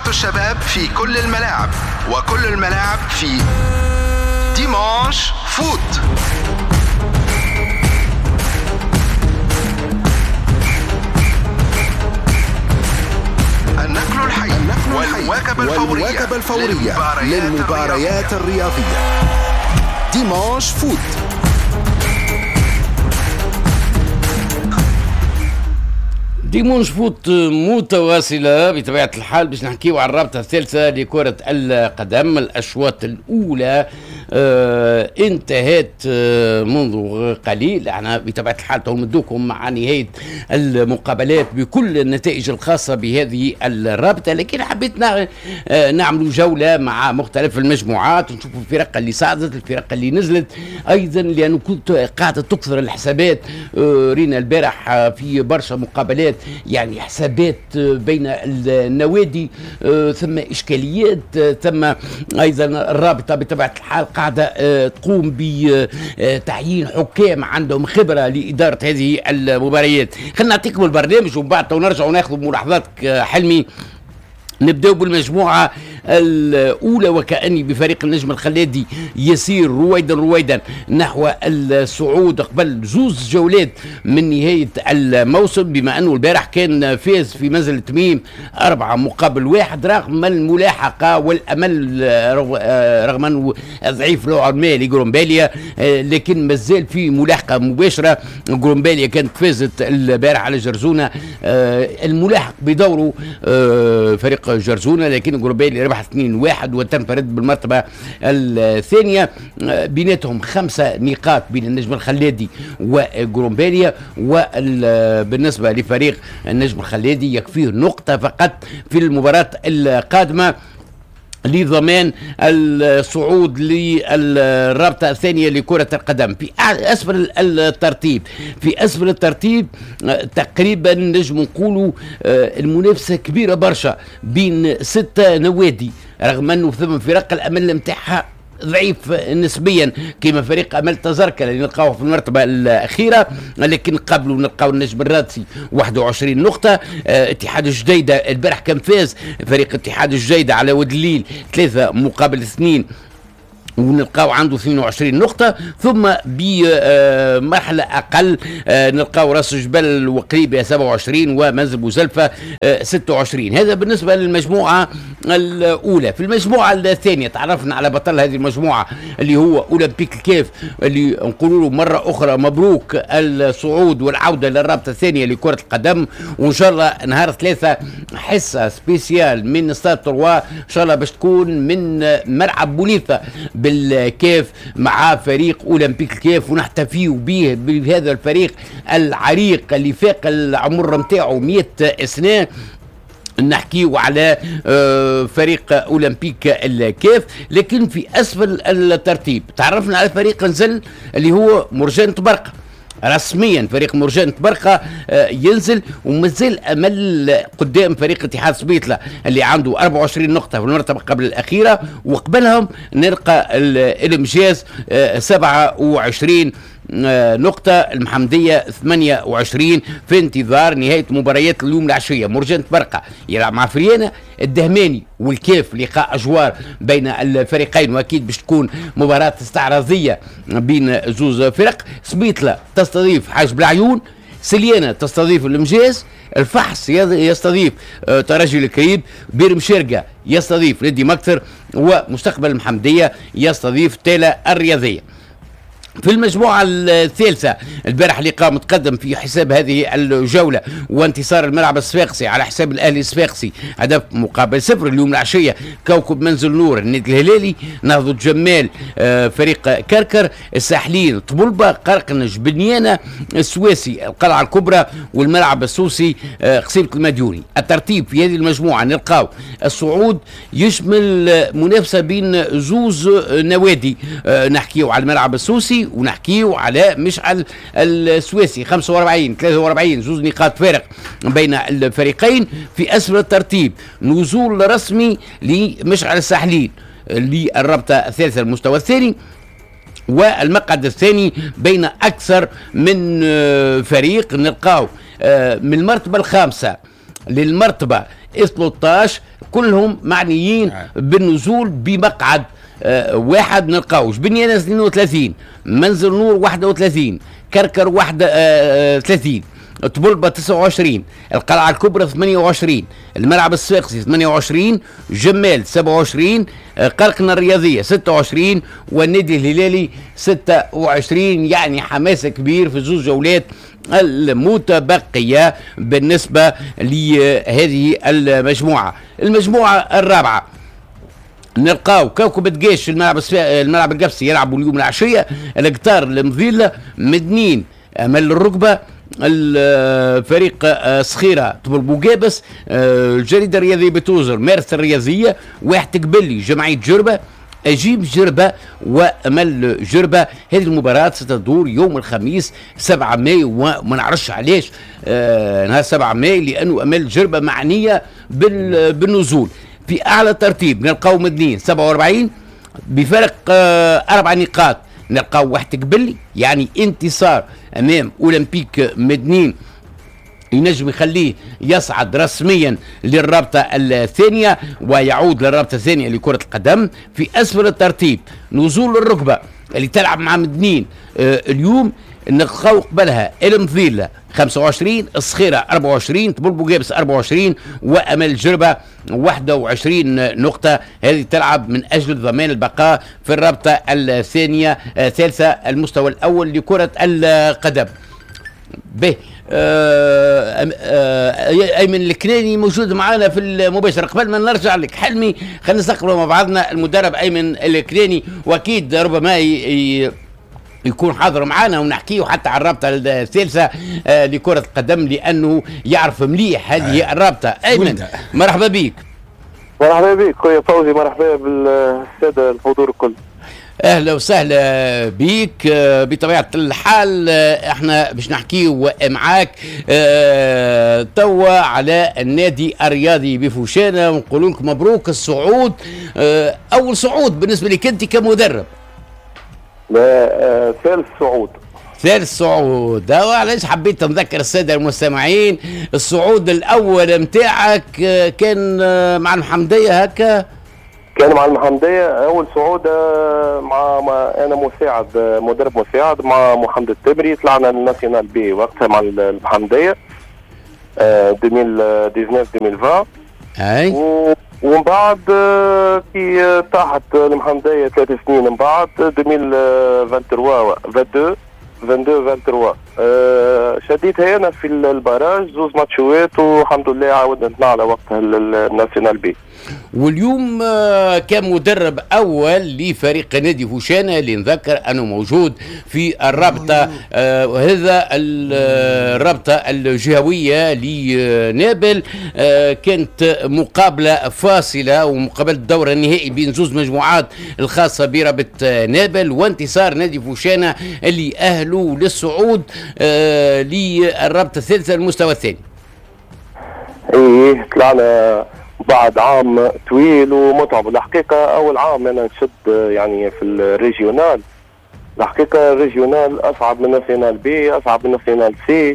الشباب في كل الملاعب، وكل الملاعب في ديمانش فوت. النقل الحي والمواكبة الفورية للمباريات الرياضية. ديمانش فوت. ديمونش فوت متواصلة بطبيعة الحال باش نحكيو على الرابطة الثالثة لكرة القدم. الأشواط الأولى انتهت منذ قليل. احنا بطبيعة الحال نمدوكم مع نهاية المقابلات بكل النتائج الخاصة بهذه الرابطة، لكن حبيت نعملوا جولة مع مختلف المجموعات ونشوفوا الفرق اللي صعدت، الفرق اللي نزلت أيضا، لأنه كنت قاعدة تكثر الحسابات. رينا البارح في برشا مقابلات يعني حسابات بين النوادي، ثم إشكاليات، ثم أيضا الرابطة بطبيعة الحال قاعدة تقوم بتعيين حكام عندهم خبرة لإدارة هذه المباريات. خلينا نعطيكم البرنامج ومن بعد نرجعوا ناخذ ملاحظاتك حلمي. نبدأ بالمجموعة الأولى، وكأني بفريق النجم الخلادي يسير رويدا نحو الصعود قبل زوز جولات من نهاية الموسم، بما أنه البارح كان فاز في منزل تميم 4-1 رغم الملاحقة والأمل، رغم أنه ضعيف نوعا ما لجرومباليا، لكن مازال في ملاحقة مباشرة. جرومباليا كانت فازت البارح على جرزونة، الملاحق بدوره فريق جرزونة، لكن جرومباليا ربح 2-1 وتنفرد بالمرتبة الثانية. بيناتهم 5 نقاط بين النجم الخلادي وجرومباليا، وبالنسبة لفريق النجم الخلادي يكفيه نقطة فقط في المباراة القادمة لضمان الصعود للرابطة الثانية لكرة القدم. في أسفل الترتيب تقريبا نجم نقولوا المنافسة كبيرة برشا بين 6 نوادي، رغم أنه ثم فرق الأمل متاعها ضعيف نسبيا كما فريق امل تزركا اللي نلقاوه في المرتبه الاخيره، لكن قبله نلقاو النجم الرادسي 21 نقطه. اتحاد الجديده البارح كان فاز فريق اتحاد الجديده على واد الليل 3-2 ونلقاو عنده 22 نقطة. ثم بمرحلة أقل نلقاو راس الجبل وقريبة 27 ومنزل بوزلفة 26. هذا بالنسبة للمجموعة الأولى. في المجموعة الثانية تعرفنا على بطل هذه المجموعة اللي هو أولمبيك الكيف، اللي نقولوا له مرة أخرى مبروك الصعود والعودة للرابطة الثانية لكرة القدم، وإن شاء الله نهار 3 حصة سبيسيال من ستاد تروا إن شاء الله باش تكون من ملعب بوليفة بالكيف مع فريق أولمبيك الكيف، ونحتفيوا به بهذا الفريق العريق اللي فاق العمر متاعه 100 سنة. نحكيو على فريق أولمبيك الكيف. لكن في أسفل الترتيب تعرفنا على فريق نزل اللي هو مرجان برقة. رسميا فريق مرجان برقة ينزل، ومازال امل قدام فريق اتحاد سبيطلة اللي عنده 24 نقطة في المرتبة قبل الأخيرة، وقبلهم نلقى الإمجاز 27 نقطة، المحمدية 28 في انتظار نهاية مباريات اليوم العشية. مرجان برقة يلعب مع فريانة، الدهماني والكيف لقاء أجوار بين الفريقين، وأكيد باش تكون مباراة استعراضية بين زوز فرق. سبيطلة تستضيف حاج بالعيون، سليانة تستضيف الإمجاز، الفحص يستضيف ترجي الكريب، بير مشيرقة يستضيف نادي مكتر، ومستقبل المحمدية يستضيف تالا الرياضية. في المجموعة الثالثة البارح لقاء متقدم في حساب هذه الجولة، وانتصار الملعب الصفاقسي على حساب الأهلي الصفاقسي هدف مقابل 0. اليوم العشية كوكب منزل نور النادي الهلالي، نهضة جمال فريق كركر، الساحلين طبلبة، قرقنج بنيانة، السويسي القلعة الكبرى، والملعب السوسي قصيبة المديوني. الترتيب في هذه المجموعة نلقاو الصعود يشمل منافسة بين زوز نوادي، نحكيو على الملعب السوسي ونحكيو على مشعل السويسي 45-43 زوز نقاط فارق بين الفريقين. في أسفل الترتيب نزول رسمي لمشعل الساحلين للرابطة الثالثة المستوى الثاني، والمقعد الثاني بين أكثر من فريق نلقاو من المرتبة الخامسة للمرتبة 13 كلهم معنيين بالنزول بمقعد واحد. نلقاو جبنيانة 32، منزل نور 31، كركر 31، طبلبة 29، القلعة الكبرى 28، الملعب الصفاقسي 28، جمال 27، قرقنة الرياضية 26، والنادي الهلالي 26. يعني حماس كبير في زوج جولات المتبقية بالنسبة لهذه المجموعة. المجموعة الرابعة نلقاو كوكب دقيش الملعب القفصي يلعبوا اليوم العشية، القطار المظيلة، مدنين امل الركبة، الفريق صخيرة طبل بوقابس، الجريدة الرياضية بتوزر، مارس الرياضية، واحد قبلي جمعية جربة، أجيب جربة وأمل جربة. هذه المباراة ستدور يوم الخميس 7 ماي، وما نعرفش علاش نهار 7 ماي، لأنه أمل جربة معنية بالنزول. في أعلى ترتيب نلقاو مدنين 47 بفرق 4 نقاط، نلقاو واحد قبلي يعني انتصار أمام أولمبيك مدنين ينجم يخليه يصعد رسميا للرابطة الثانية ويعود للرابطة الثانية لكرة القدم. في أسفل الترتيب نزول الركبة اللي تلعب مع مدنين اليوم، نلقاو قبلها المظيلة 25، الصخيرة 24، طبل بوقابس 24، وأمل جربة 21 نقطة. هذه تلعب من أجل ضمان البقاء في الرابطة الثانية ثالثة المستوى الأول لكرة القدم. به أيمن الكناني موجود معنا في المباشرة. قبل ما نرجع لك حلمي خلينا نستقبل مع بعضنا المدرب أيمن الكناني، وأكيد ربما يكون حاضر معنا ونحكيه حتى على الرابطة الثالثة لكرة القدم، لأنه يعرف مليح هذه الرابطة. أيمن مرحبا بك. مرحبا بك خويا فوزي، مرحبا بالسادة الحضور الكل. اهلا وسهلا بيك. بطبيعه الحال احنا باش نحكيو معاك توا على النادي الرياضي بفوشانه، ونقول لك مبروك الصعود، اول صعود بالنسبه لك انت كمدرب. ثالث صعود. ثالث صعود. علاش حبيت نذكر الساده المستمعين، الصعود الاول متاعك كان مع المحمديه هكا؟ كان مع المحمدية أول صعود مع أنا مساعد مدرب مساعد مع محمد التبري، طلعنا الناسيونال بي وقتها مع المحمدية 2019-2020. أي ومن بعد كي طاحت المحمدية 3 سنين من بعد 2023 شديتها أنا في البراج 2 ماتشوات، والحمد لله عاودنا نطلع وقتها الناسيونال بي. واليوم كمدرب اول لفريق نادي فوشانه اللي نذكر انه موجود في الرابطه، وهذا الرابطه الجهويه لنابل، كانت مقابله فاصله ومقابله الدور النهائي بين زوج مجموعات الخاصه برابطه نابل، وانتصار نادي فوشانه اللي اهلوا للصعود للرابطه الثالثه المستوى الثاني. ايه طلعنا بعد عام طويل ومتعب. الحقيقة أول عام أنا نشد يعني في الريجيونال، الحقيقة الريجيونال أصعب من ناسيونال بي، أصعب من ناسيونال سي،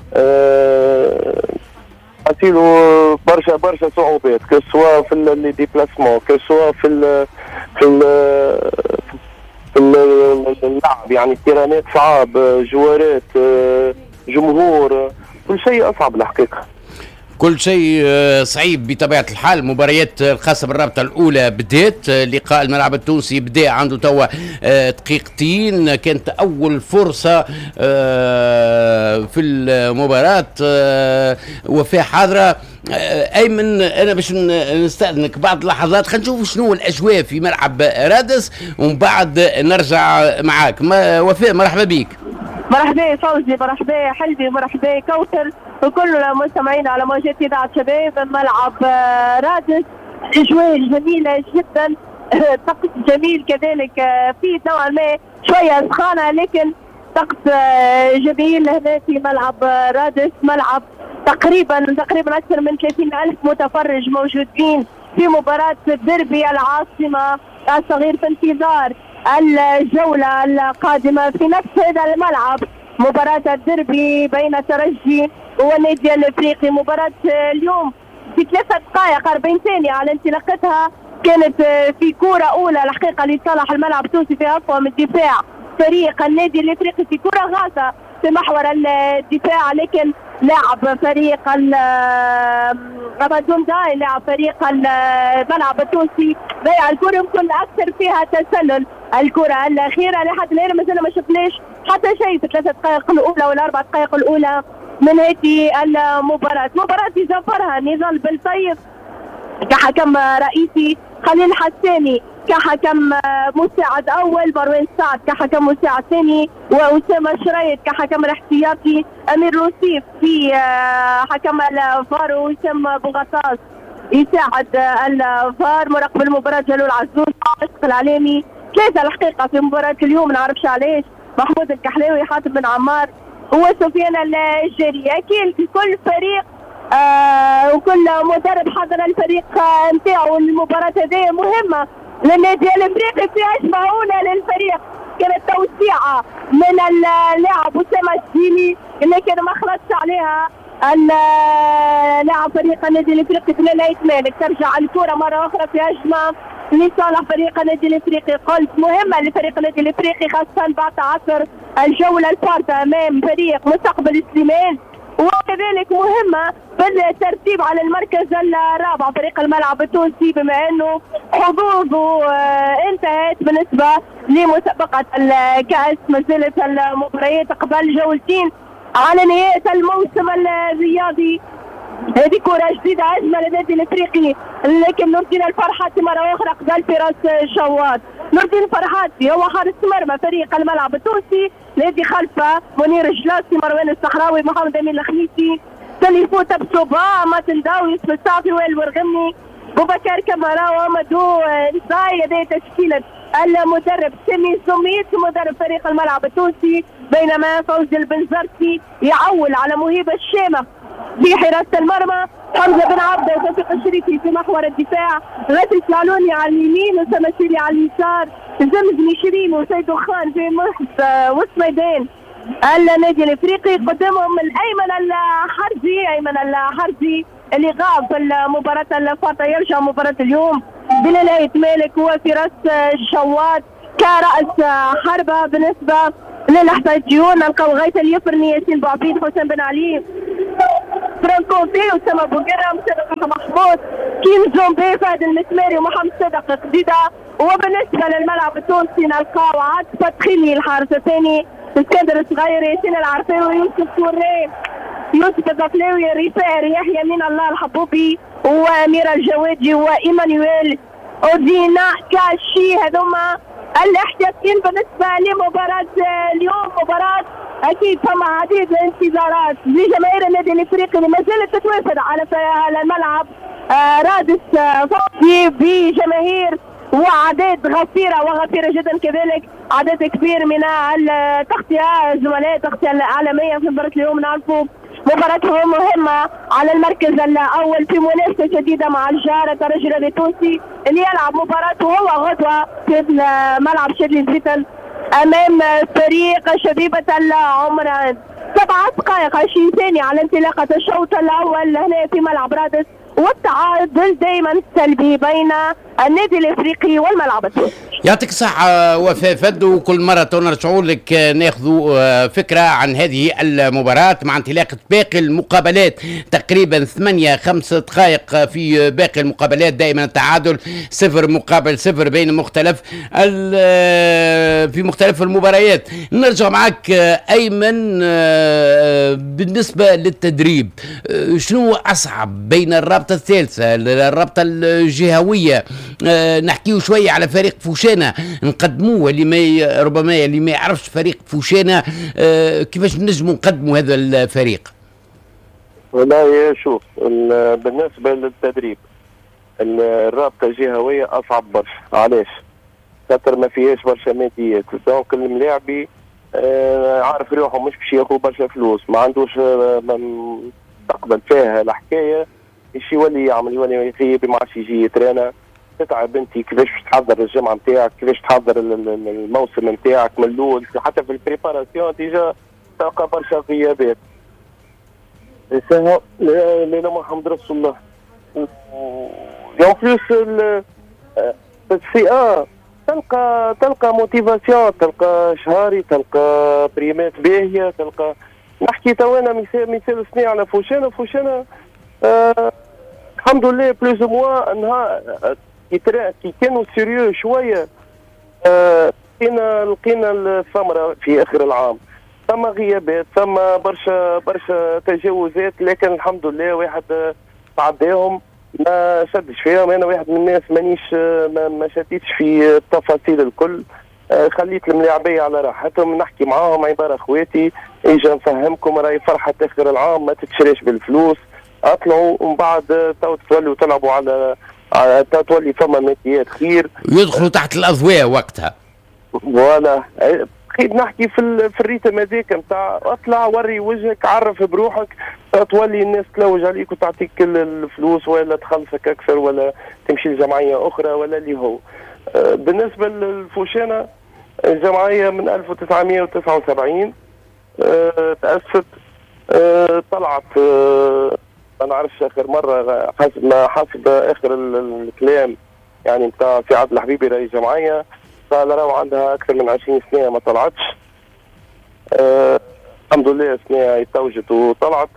أتيلو برشا صعوبات، كسوا في لي ديبلاسمون، كسوا في اللعب، يعني التيرانات صعاب، جوارات، جمهور، كل شيء أصعب الحقيقة. كل شيء صعيب بطبيعة الحال. مباريات الخاصة بالرابطة الأولى بدأت، لقاء الملعب التونسي بدأ عنده توا دقيقتين، كانت أول فرصة في المباراة وفاة حاضرة. أيمن أنا باش نستأذنك بعض اللحظات، خلينا نشوف شنو الأجواء في ملعب رادس ومن بعد نرجع معاك. وفاء مرحبا بك. مرحبا فوزي، مرحبا حلبي، مرحبا كوثر وكل المستمعين على موجات إذاعة شباب. ملعب رادس أجواء جميلة جدا، طقس جميل كذلك، في نوعا ما شوية سخانة لكن طقس جميل هنا في ملعب رادس. ملعب تقريبا أكثر من 30,000 متفرج موجودين في مباراة الديربي العاصمة الصغير، في انتظار الجولة القادمة في نفس هذا الملعب، مباراة الديربي بين ترجي هو النادي الافريقي. مباراة اليوم في 3 دقائق 40 ثانية على انطلاقتها كانت في كرة أولى الحقيقة لصالح الملعب التونسي في أقوى من دفاع فريق النادي الافريقي في كرة غاصة في محور الدفاع، لكن لاعب فريق داي لاعب فريق الملعب التونسي ضيع الكرة، يمكن أكثر فيها تسلل. الكرة الأخيرة لحد الآن مازلنا ما شفناش حتى شيء في 3 دقائق الأولى وال4 دقائق الأولى من هذه المباراة. مباراة يزفرها نضال بالطيب كحكم رئيسي، خليل حساني كحكم مساعد اول، مروان سعد كحكم مساعد ثاني، واسامه شريط كحكم الاحتياطي، امير روسيف في حكم الفار، واسام بوغطاس يساعد الفار، مراقب المباراه جلول عزوز، عشق العلامي. 3 الحقيقه في مباراه اليوم، ما نعرفش علاش، محمود الكحلاوي، حاتم بن عمار وسفيان الجاري. اكيد كل فريق وكل مدرب حضر الفريق نتاعو. المباراة هذه مهمة للنادي الافريقي في هجمة أولى للفريق، كانت توسيعة من اللاعب أسامة الديني لكن ما خلصش عليها اللاعب فريق النادي الافريقي في نهاية مالك. ترجع الكرة مرة أخرى في هجمة لصالح فريق النادي الافريقي، قلت مهمة لفريق النادي الافريقي خاصة بعد عصر الجولة الفارطة أمام فريق مستقبل سليمان، وكذلك مهمة بالترتيب على المركز الرابع فريق الملعب التونسي، بما انه حظوظه انتهت بالنسبة لمسابقة الكأس. ما زالت المباريات قبل جولتين على نهاية الموسم الرياضي. هذه كرة جديدة هجمة للنادي الافريقي، لكن نور الدين الفرحاتي مرة أخرى قبل فراس شواط. نور الدين الفرحاتي هو حارس مرمى فريق الملعب التونسي، الذي خلفه منير الجلاسي، مروان الصحراوي، محمد امين الخميسي، تليفوت بسوبا، ماتن داوي، يوسف الصافي، وائل ورغمي، بوبكر كمارا، ومدو نزاي. هذه تشكيلة المدرب سامي زميت مدرب فريق الملعب التونسي، بينما فوزي البنزرتي يعول على مهيب الشامة في حراسة المرمى، حمزة بن عبده وتوفيق الشريفي في محور الدفاع، غاتي سلالوني على اليمين، وسام الشيري على اليسار، زمزمي شيرين وسيد خان في وسط ميدان النادي الافريقي. قدامهم ايمن الحرزي اللي غاب في المباراة الفارطة، يرجع مباراة اليوم بنهاية مالك، وفراس الشواط كرأس حربة. بالنسبة للاحتياطيون نلقاو غاية اليفرني، ياسين بوعبيد، حسام بن علي، فرانكوفي، وسام بوغرام، صدق محمود، كيم زومبي، فهد المسماري، ومحمد صدق قديدة. وبالنسبة للملعب التونسي نلقاو عاد فتخيني الحارس الثاني، اسكندر الصغير، ياسين العرفاوي، يوسف كوري، يوسف الضفلاوي، رفاعي، يحيى من الله الحبوبي، وامير الجوادي، وايمانويل اودينا كاشي. هذوما الاحتياطيين بالنسبة لمباراة اليوم. مباراة اكيد فما عديد الانتظارات لجماهير النادي الافريقي اللي ما زالت تتوافد على الملعب. رادس فوزي بجماهير واعداد غفيره جدا، كذلك عدد كبير من التغطيه، زملاء تغطيه العالميه في مباراه اليوم. نعرفوا مباراتهم مهمه على المركز الاول في منافسه شديده مع الجار الترجي التونسي اللي يلعب مباراته هو غدوه في ملعب شادلي زيتن امام فريق شبيبه العمران. 7 دقائق 20 ثانيه على انطلاقه الشوط الاول هنا في ملعب رادس، والتعادل دائما سلبي بين النادي الافريقي والملعب التونسي. يعطيك الصحة وفاء فد، وكل مرة نرجعوا لك ناخذوا فكرة عن هذه المباراة مع انطلاقة باقي المقابلات. تقريبا 5 دقائق في باقي المقابلات، دائما التعادل 0-0 بين في مختلف المباريات. نرجع معك أيمن، بالنسبة للتدريب شنو أصعب بين الرابطة الثالثة الرابطة الجهوية؟ نحكيه شوية على فريق فوشانة نقدموه، اللي ما يعرفش فريق فوشانة كيفاش نجموا نقدموا هذا الفريق؟ والله شوف، بالنسبة للتدريب الرابطة الجهوية أصعب برشا. علاش؟ خاطر ما فيهاش برشا ماديات، دونك الملاعبي عارف روحه مش باش ياخذ برشا فلوس، ما عندوش تقبل فيها الحكاية، ايش يولي يعمل؟ يولي يخيب، ما عادش يجي يترانا. تتعب انت كيفاش تحضر الجمعه نتاعك، كيفاش تحضر الموسم نتاعك من الاول، حتى في البريباراسيون ديجا تلقى برشا غيابات. لا محمد رسول الله. يوم بلوس السي ا تلقى موتيفاسيون، تلقى شهاري، تلقى بريمات باهيه، تلقى نحكي توانا مثال سنين على فوشانا الحمد لله بلوز موا انها كي كانوا سيريو شويه لقينا الثمره في اخر العام. ثم غيابات، ثم برشا تجاوزات، لكن الحمد لله واحد تعداهم ما شدش فيهم. انا واحد من الناس مانيش ما شديتش في التفاصيل الكل، خليت الملاعبيه على راحتهم، نحكي معاهم عباره اخواتي، اجا نفهمكم راهي فرحه اخر العام ما تتشريش بالفلوس، اطلعوا ومن بعد تولوا تلعبوا على تولي فما ماديات خير، يدخلوا تحت الاضواء وقتها. فوالا بقيت نحكي في الريتم هذاك نتاع اطلع وري وجهك، عرف بروحك، تولي الناس تلوج عليك وتعطيك كل الفلوس، ولا تخلصك اكثر، ولا تمشي لجمعيه اخرى، ولا اللي هو. بالنسبه للفوشانه الجمعيه من 1979 تأسست، طلعت ما نعرفش اخر مره حسب اخر الكلام يعني نتاع سي عبد الحبيبي رئيس جمعيه، قال راهو عندها اكثر من 20 سنه ما طلعتش. الحمد لله سنه توجت وطلعت.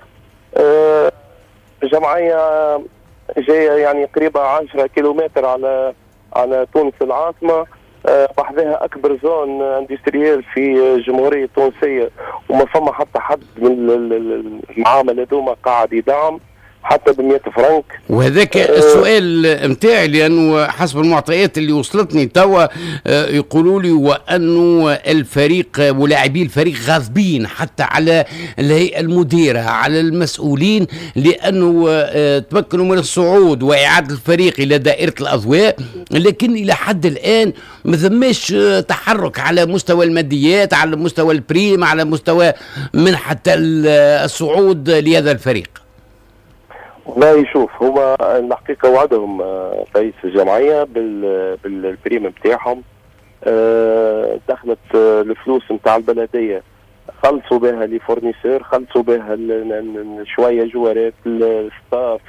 جمعيه جايه يعني قريبه 10 كيلومتر على تونس العاصمه، بحذاها اكبر زون اندستريال في الجمهوريه التونسيه، وما فما حتى حد من المعامل هذوما قاعد يدعم حتى ب 100 فرنك. وهذاك السؤال نتاعي، لانه حسب المعطيات اللي وصلتني توا يقولوا لي وانه الفريق ولاعبي الفريق غاضبين حتى على الهيئه المديره، على المسؤولين، لانه تمكنوا من الصعود واعاده الفريق الى دائره الاضواء، لكن الى حد الان ما ثماش تحرك على مستوى الماديات، على مستوى البريم، على مستوى من حتى الصعود لهذا الفريق. لا يشوف هما الحقيقه وعدهم رئيس الجمعيه بالبريم نتاعهم، دخلت الفلوس نتاع البلديه، خلصوا بها لي فورنيسور، خلصوا بها شويه جوارات الستاف،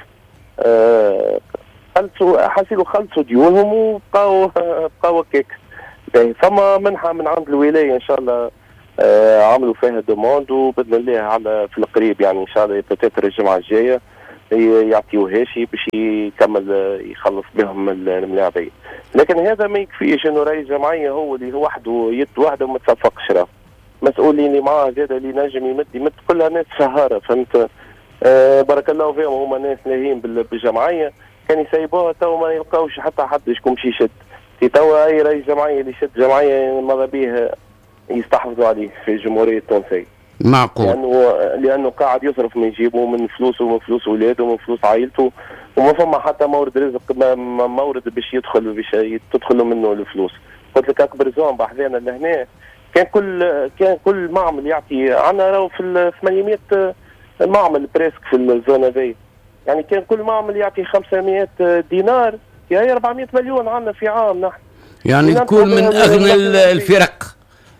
خلصوا ديونهم وبقاو هكاك. ثم منحه من عند الولايه ان شاء الله عملوا فيها دوموند، وباذن الله على في القريب يعني ان شاء الله بتاتر الجمعه الجايه يعطيوها شيء باش يكمل يخلص بهم الملاعبين. لكن هذا ما يكفيش انه رئيس جمعيه هو اللي وحده يد واحده وما تصفقش راه. مسؤولين اللي معاه زاد اللي نجم يمد كلها ناس شهاره، فهمت؟ بارك الله فيهم، هما ناس لاهين بالجمعيه، كان يسيبوها تو ما يلقاوش حتى حد شكون باش يشد. توا اي رئيس جمعيه اللي يشد جمعيه ماذا به يستحفظوا عليه في الجمهوريه التونسيه. معقول. لانه قاعد يصرف من جيبه، من فلوسه ومن فلوس اولاده ومن فلوس عائلته، وما فما حتى مورد رزق، مورد باش تدخل منه الفلوس. قلت لك اكبر زون بحذانا لهنا كان كل معمل يعطي، عندنا راهو في 800 معمل بريسك في الزون هذي، يعني كان كل معمل يعطي 500 دينار، هي 400 مليون عندنا في عام نحن. يعني تكون من اغنى الفرق.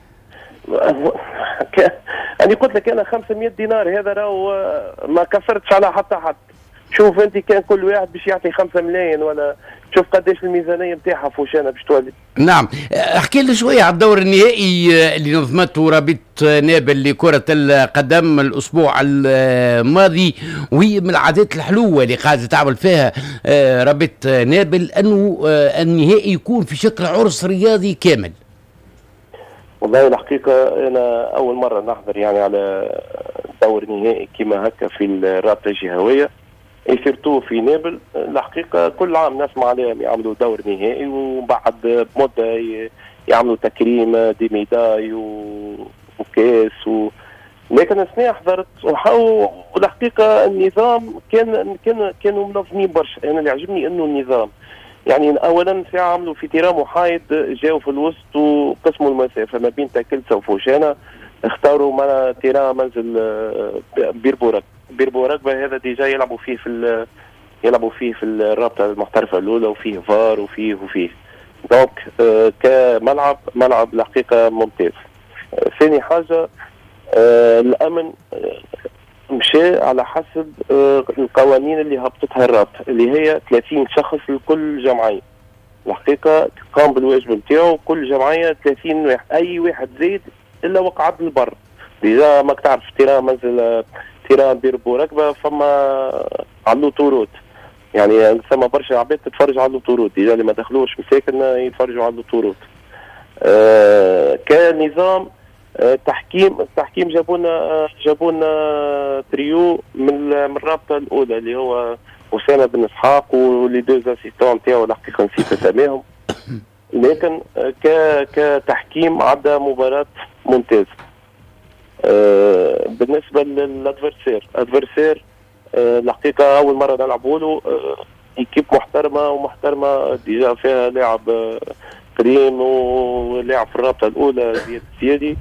أنا قلت لك أنا 500 دينار هذا راهو ما كسرتش على حتى حد. شوف أنت كان كل واحد باش يعطي 5 ملايين، ولا شوف قداش الميزانية نتاعها فوشانة باش تولي. نعم، احكي لي شوية على الدور النهائي اللي نظمته رابطة نابل لكرة القدم الأسبوع الماضي، وهي من العادات الحلوة اللي قاعدة تعمل فيها رابطة نابل أنه النهائي يكون في شكل عرس رياضي كامل. والله الحقيقة أنا أول مرة نحضر يعني على دور نهائي كما هكا في الرابطة الجهوية، سيرتو في نابل. الحقيقة كل عام نسمع عليهم يعملوا دور نهائي، وبعد بمدة يعملوا تكريم دي ميداي وكاس لكن السنة حضرت والحقيقة النظام كانوا منظمين برشا. أنا اللي عجبني إنه النظام يعني اولا ساعه عملوا في تيران محايد، جاوا في الوسط وقسموا المسافه ما بين تاكلسه وفوشانه، اختاروا من تيران منزل بيربورقبه هذا ديجا يلعبوا فيه في الرابطه المحترفه الاولى، وفيه فار وفيه دونك ملعب الحقيقه ممتاز. ثاني حاجه الامن مشى على حسب القوانين اللي هبطتها الرابطه، اللي هي 30 شخص لكل جمعيه. الحقيقه قام بالواجب نتاعو، كل جمعيه 30 واحد، اي واحد زيد الا وقعد للبر. ديجا ماك تعرف تيران منزل تيران بيربو ركبه، فما على اللوطورود، يعني ثم برشا عباد تتفرج على اللوطورود، ديجا اللي ما دخلوش مساكن يتفرجوا على اللوطورود. كنظام التحكيم جابونا تريو من الرابطه الاولى اللي هو اسامه بن اسحاق ولي دوز اسيستون نتاعو، الحقيقه نسيت اساميهم، لكن كتحكيم عدى مباراه ممتازه. بالنسبه للادفرسير الحقيقه اول مره نلعبوا له، ايكيب محترمه ديجا فيها لاعب كريم ولاعب في الرابطه الاولى زياد السيادي.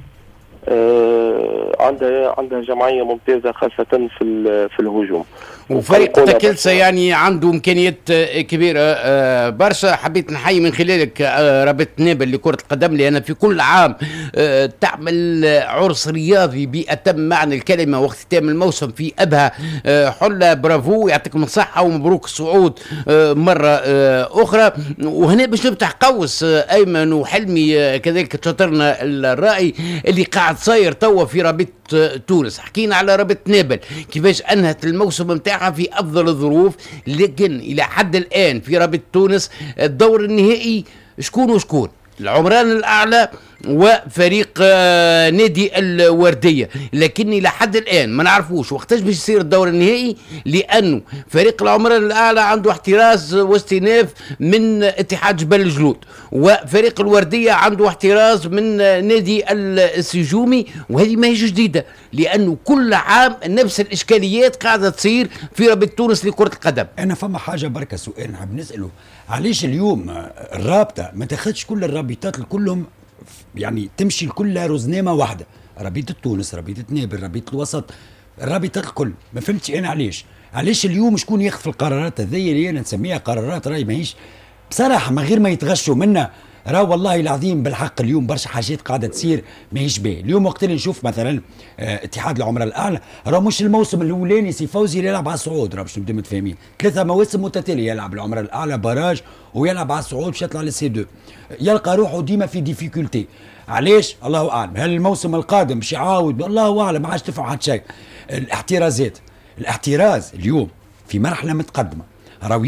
عندها جمعيه ممتازه خاصه في الهجوم. وفريق تكلسة يعني عنده امكانيات كبيره برشا. حبيت نحيي من خلالك رابطه نابل لكره القدم، لان في كل عام تعمل عرس رياضي باتم معنى الكلمه واختتام الموسم في ابها حله. برافو، يعطيكم الصحه ومبروك الصعود مره اخرى. وهنا باش نفتح قوس ايمن وحلمي كذلك تشاطرنا الرائي اللي قاعد صاير توا في رابطه تونس. حكينا على رابطه نابل كيفاش انهت الموسم نتاعها في افضل الظروف، لكن الى حد الان في رابطه تونس الدور النهائي شكون العمران الاعلى وفريق نادي الورديه، لكني لحد الان ما نعرفوش وقتاش باش يصير الدور النهائي، لانه فريق العمران الاعلى عنده احتراز واستئناف من اتحاد جبل الجلود، وفريق الورديه عنده احتراز من نادي السجومي. وهذه ما هيش جديده، لانه كل عام نفس الاشكاليات قاعده تصير في رابطه تونس لكره القدم. انا فما حاجه بركه سؤال نحب نساله، علاش اليوم الرابطه ما تاخذش كل الرابطات كلهم يعني تمشي كلها رزنامه واحده، رابطه تونس، رابطه نابل، رابطه الوسط، الرابطات الكل؟ ما فهمتش انا علاش اليوم شكون ياخذ في القرارات هذيا اللي انا نسميها قرارات راهي ماهيش بصراحه من غير ما يتغشوا منا. راه والله العظيم بالحق اليوم برشا حاجات قاعده تصير ماهيش باهيه. اليوم وقت اللي نشوف مثلا اتحاد العمره الاعلى، راه مش الموسم الاولاني سي فوزي اللي يلعب على الصعود، راه باش نبدا متفاهمين 3 مواسم متتاليه يلعب العمره الاعلى باراج ويلعب على الصعود باش يطلع للسي 2، يلقى روحه ديما في ديفيكولتي. علاش؟ الله اعلم. هل الموسم القادم باش يعاود؟ الله اعلم، ما عادش تفهم حتى شيء. الاحتراز اليوم في مرحله متقدمه،